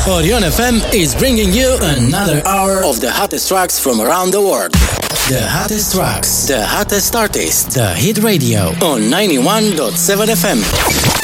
Orion FM is bringing you another hour of the hottest tracks from around the world. The hottest tracks, the hottest artists, the hit radio on 91.7 FM.